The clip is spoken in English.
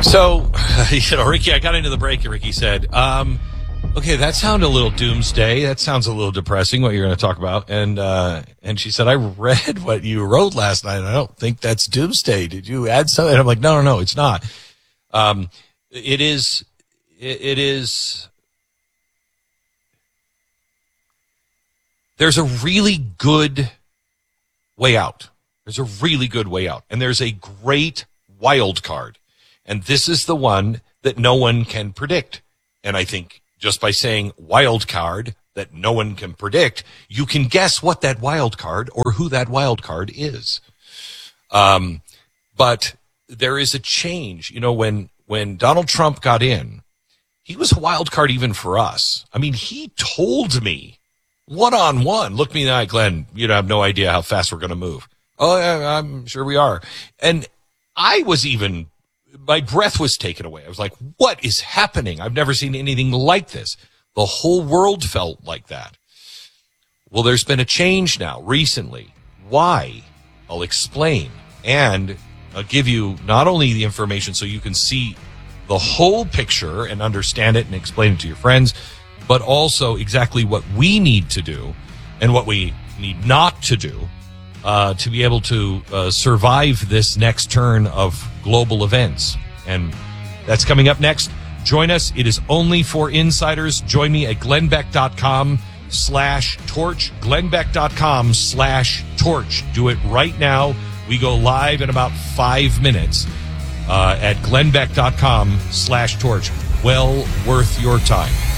So, Ricky, I got into the break and Ricky said, okay, that sounded a little doomsday. That sounds a little depressing, what you're going to talk about. And she said, I read what you wrote last night, and I don't think that's doomsday. Did you add something? And I'm like, no, it's not. It is, there's a really good way out. There's a really good way out. And there's a great wild card. And this is the one that no one can predict. And I think just by saying wild card that no one can predict, you can guess what that wild card or who that wild card is. But there is a change. You know, when Donald Trump got in, he was a wild card even for us. I mean, he told me one-on-one, look me in the eye, Glenn, you have no idea how fast we're going to move. Oh, yeah, I'm sure we are. And I was even, my breath was taken away. I was like, what is happening? I've never seen anything like this. The whole world felt like that. Well, there's been a change now recently. Why? I'll explain. And I'll give you not only the information so you can see the whole picture and understand it and explain it to your friends, but also exactly what we need to do and what we need not to do to be able to survive this next turn of global events. And that's coming up next. Join us. It is only for insiders. Join me at glennbeck.com/torch, glennbeck.com/torch. Do it right now. We go live in about 5 minutes at glennbeck.com/torch. Well worth your time.